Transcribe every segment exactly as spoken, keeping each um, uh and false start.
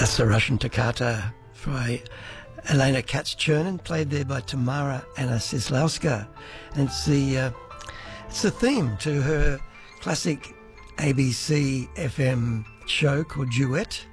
That's the Russian Toccata by Elena Katz-Chernin, played there by Tamara Anna Sislowska. And it's the, uh, it's the theme to her classic A B C F M show called Duet.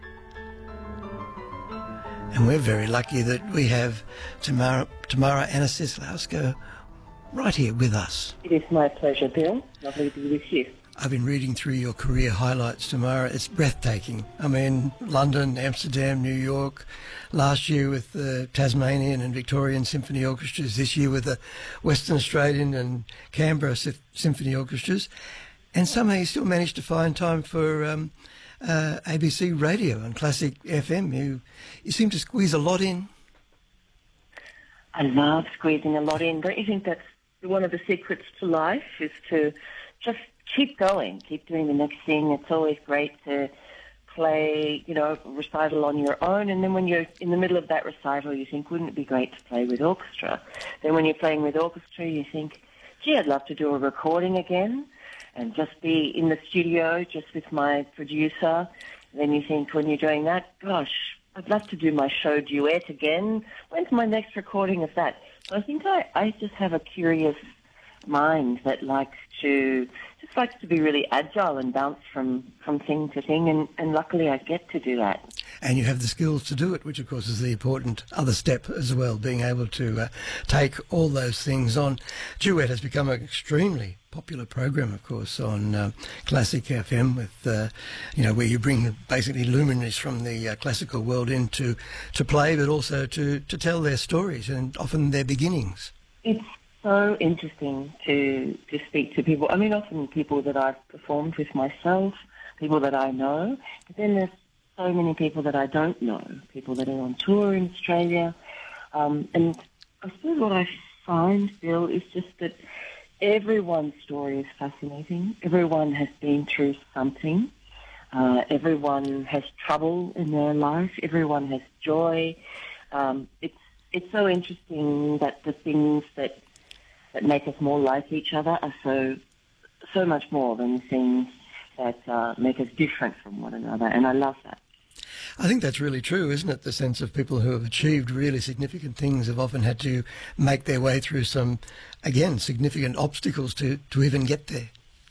And we're very lucky that we have Tamara, Tamara Anna Sislowska right here with us. It is my pleasure, Bill. Lovely to be with you. I've been reading through your career highlights, Tamara. It's breathtaking. I mean, London, Amsterdam, New York, last year with the Tasmanian and Victorian Symphony Orchestras, this year with the Western Australian and Canberra Symphony Orchestras. And somehow you still managed to find time for um, uh, A B C Radio and Classic F M. You, you seem to squeeze a lot in. I love squeezing a lot in. Don't you think that's one of the secrets to life, is to just keep going, keep doing the next thing. It's always great to play, you know, recital on your own, and then when you're in the middle of that recital, you think, wouldn't it be great to play with orchestra? Then when you're playing with orchestra, you think, gee, I'd love to do a recording again and just be in the studio just with my producer. Then you think, when you're doing that, gosh, I'd love to do my show Duet again. When's my next recording of that? So I think I, I just have a curious mind that likes to just likes to be really agile and bounce from, from thing to thing, and, and luckily I get to do that. And you have the skills to do it, which of course is the important other step as well, being able to uh, take all those things on. Duet has become an extremely popular program, of course, on uh, Classic F M, with uh, you know, where you bring basically luminaries from the uh, classical world in to, to play, but also to, to tell their stories and often their beginnings. It's so interesting to to speak to people. I mean, often people that I've performed with myself, people that I know, but then there's so many people that I don't know, people that are on tour in Australia. Um, and I suppose what I find, Bill, is just that everyone's story is fascinating. Everyone has been through something. Uh, everyone has trouble in their life. Everyone has joy. Um, it's it's so interesting that the things that that make us more like each other are so so much more than the things that uh, make us different from one another, and I love that. I think that's really true, isn't it? The sense of people who have achieved really significant things have often had to make their way through some, again, significant obstacles to, to even get there.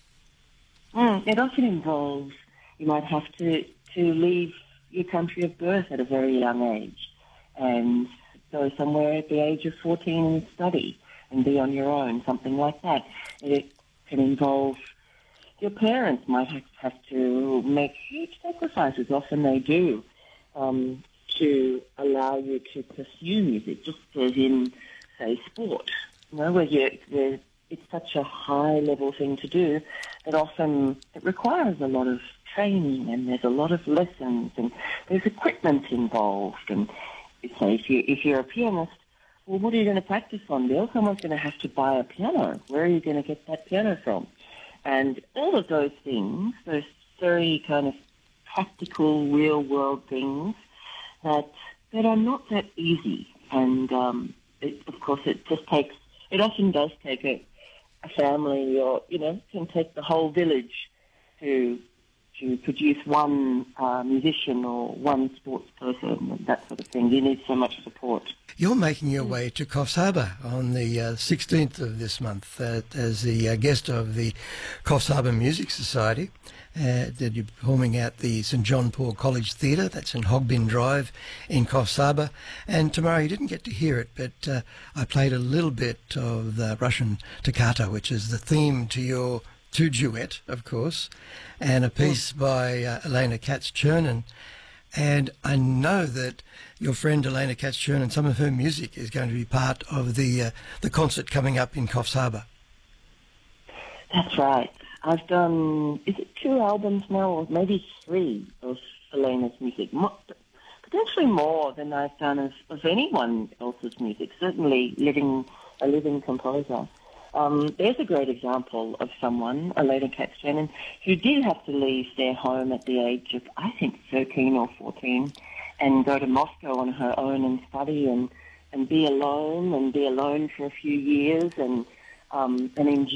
Mm, it often involves, you might have to, to leave your country of birth at a very young age and go somewhere at the age of fourteen and study and be on your own, something like that. It can involve, your parents might have to make huge sacrifices, often they do, um, to allow you to pursue music, just as in, say, sport, you know, where, you, where it's such a high-level thing to do that often it requires a lot of training, and there's a lot of lessons, and there's equipment involved. And say, if, you, if you're a pianist, well, what are you going to practice on, Bill? Someone's going to have to buy a piano. Where are you going to get that piano from? And all of those things, those very kind of practical, real-world things that that are not that easy. And, um, it, of course, it just takes, it often does take a, a family, or, you know, can take the whole village to to produce one uh, musician or one sports person, that sort of thing. You need so much support. You're making your way to Coffs Harbour on the uh, sixteenth of this month uh, as the uh, guest of the Coffs Harbour Music Society. Uh, that you're performing at the St John Paul College Theatre, that's in Hogbin Drive in Coffs Harbour. And tomorrow you didn't get to hear it, but uh, I played a little bit of the Russian Toccata, which is the theme to your to Duet, of course, and a piece by uh, Elena Katz-Chernin. And I know that your friend Elena Katz-Chernin, some of her music is going to be part of the uh, the concert coming up in Coffs Harbour. That's right. I've done, is it two albums now, or maybe three of Elena's music? Mo- potentially more than I've done of, of anyone else's music, certainly living a living composer. Um, there's a great example of someone, Elena Katz-Chernin, who did have to leave their home at the age of, I think, thirteen or fourteen, and go to Moscow on her own and study and, and be alone and be alone for a few years and um, and enjoy